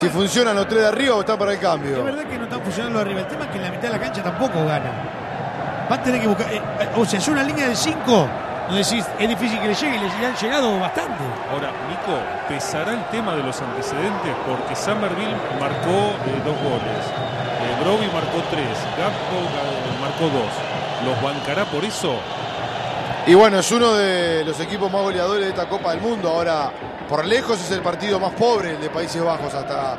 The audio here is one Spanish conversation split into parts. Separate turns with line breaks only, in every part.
Si funcionan los tres de arriba o está para el cambio.
Es verdad que no están funcionando arriba. El tema es que en la mitad de la cancha tampoco gana. Va a tener que buscar. O sea, es una línea de 5. No decís, es difícil que le llegue y le han llegado bastante.
Ahora, Nico, pesará el tema de los antecedentes porque Summerville marcó 2 goles. Broby marcó 3. Gakpo marcó 2. ¿Los bancará por eso?
Y bueno, es uno de los equipos más goleadores de esta Copa del Mundo. Ahora, por lejos es el partido más pobre, el de Países Bajos, hasta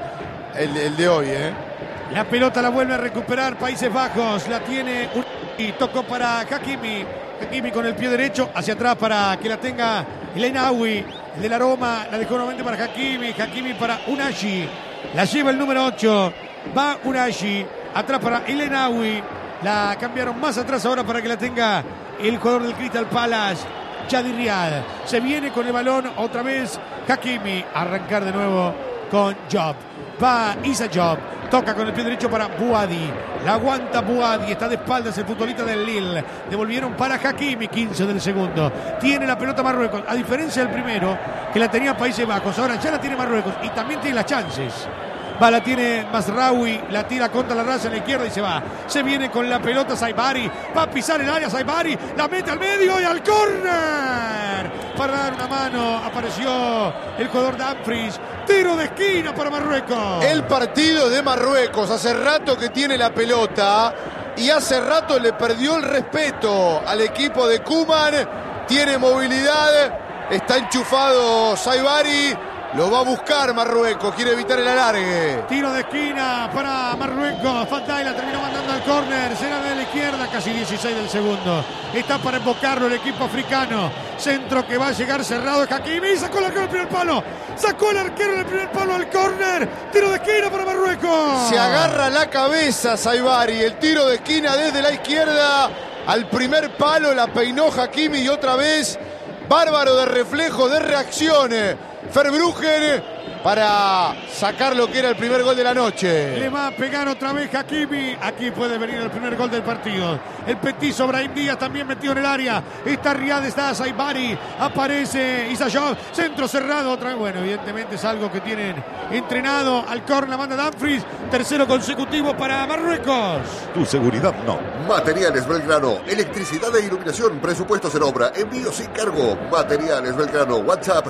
el de hoy, ¿eh?
La pelota la vuelve a recuperar Países Bajos. La tiene y tocó para Hakimi. Hakimi con el pie derecho hacia atrás para que la tenga El Ainaoui. El de la Roma la dejó nuevamente para Hakimi. Hakimi para Unai. La lleva el número 8. Va Unai. Atrás para El Ainaoui. La cambiaron más atrás ahora para que la tenga el jugador del Crystal Palace, Chadi Riad. Se viene con el balón otra vez Hakimi. Arrancar de nuevo con Job. Va Issa Job. Toca con el pie derecho para Buadi. La aguanta Buadi. Está de espaldas el futbolista del Lille. Devolvieron para Hakimi. 15 del segundo. Tiene la pelota Marruecos. A diferencia del primero, que la tenía Países Bajos. Ahora ya la tiene Marruecos. Y también tiene las chances. Va, la tiene Mazraoui, la tira contra la raza en la izquierda y se va. Se viene con la pelota Saibari. Va a pisar el área Saibari. La mete al medio y al córner. Para dar una mano apareció el jugador Dumfries. Tiro de esquina para Marruecos.
El partido de Marruecos. Hace rato que tiene la pelota y hace rato le perdió el respeto al equipo de Koeman. Tiene movilidad. Está enchufado Saibari. Lo va a buscar Marruecos, quiere evitar el alargue.
Tiro de esquina para Marruecos. Fadai la terminó mandando al córner. Será de la izquierda, casi 16 del segundo. Está para embocarlo el equipo africano. Centro que va a llegar cerrado. Hakimi sacó el arquero en el primer palo. Sacó el arquero en el primer palo al córner. Tiro de esquina para Marruecos.
Se agarra la cabeza Saibari. El tiro de esquina desde la izquierda al primer palo. La peinó Hakimi y otra vez. Bárbaro de reflejo, de reacciones. Verbruggen para sacar lo que era el primer gol de la noche.
Le va a pegar otra vez Hakimi. Aquí puede venir el primer gol del partido. El petizo Brahim Díaz también metido en el área. Está Riad, está Saibari. Aparece Issa Job. Centro cerrado otra vez. Bueno, evidentemente es algo que tienen entrenado. Al córner la manda Dumfries. Tercero consecutivo para Marruecos.
Tu seguridad no.
Materiales Belgrano. Electricidad e iluminación. Presupuestos en obra. Envío sin cargo. Materiales Belgrano. WhatsApp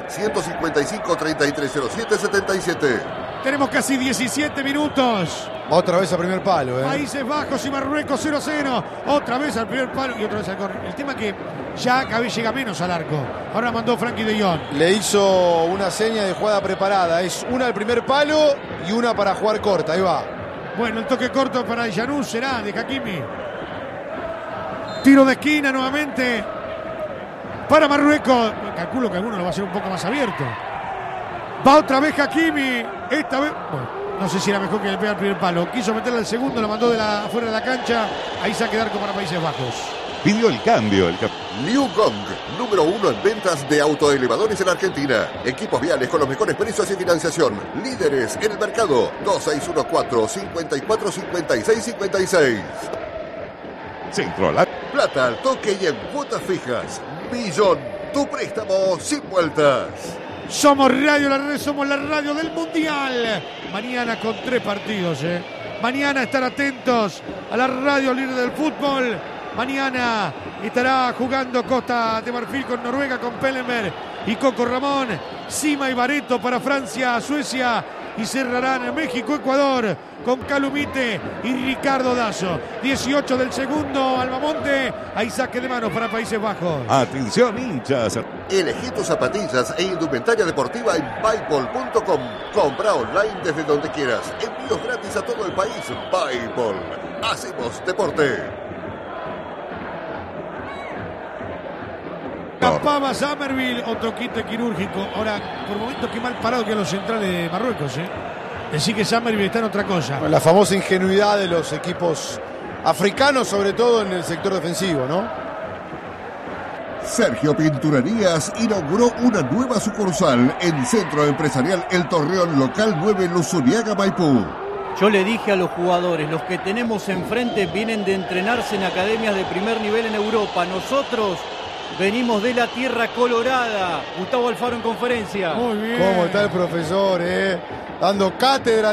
155 3307 77.
Tenemos casi 17 minutos.
Otra vez al primer palo,
Países Bajos y Marruecos 0-0. Otra vez al primer palo y otra vez al córner. El tema es que ya cada vez llega menos al arco. Ahora mandó Frankie de Jong.
Le hizo una seña de jugada preparada. Es una al primer palo y una para jugar corta. Ahí va.
Bueno, el toque corto para Januz será de Hakimi. Tiro de esquina nuevamente para Marruecos. Calculo que alguno lo va a hacer un poco más abierto. Va otra vez Hakimi. Esta vez, bueno, no sé si era mejor que le pega el primer palo. Quiso meterle al segundo, lo mandó afuera de la cancha. Ahí saque de arco para Países Bajos.
Pidió el cambio.
Liu Gong, número 1 en ventas de autoelevadores en Argentina. Equipos viales con los mejores precios y financiación. Líderes en el mercado. 2614-545656.
Centro a la...
Plata al toque y en cuotas fijas. Millón, tu préstamo sin vueltas.
Somos Radio La Red, somos la radio del Mundial. Mañana con 3 partidos. Mañana estar atentos a la radio líder del fútbol. Mañana estará jugando Costa de Marfil con Noruega, con Pellenberg y Coco Ramón. Sima y Bareto para Francia, Suecia. Y cerrarán México, Ecuador con Calumite y Ricardo Dazo. 18 del segundo, Albamonte. Hay saque de manos para Países Bajos.
Atención, hinchas.
Elegí tus zapatillas e indumentaria deportiva en Byball.com. Compra online desde donde quieras. Envíos gratis a todo el país. Byball. Hacemos deporte.
Escapaba Summerville, otro quite quirúrgico. Ahora, por momentos, qué mal parado que los centrales de Marruecos. Decir que Summerville está en otra cosa.
La famosa ingenuidad de los equipos africanos, sobre todo en el sector defensivo, ¿no?
Sergio Pinturerías inauguró una nueva sucursal en Centro Empresarial El Torreón, local 9, Luzuriaga, Maipú.
Yo le dije a los jugadores, los que tenemos enfrente vienen de entrenarse en academias de primer nivel en Europa. Nosotros venimos de la tierra colorada. Gustavo Alfaro en conferencia.
Muy bien.
¿Cómo está el profesor, dando cátedra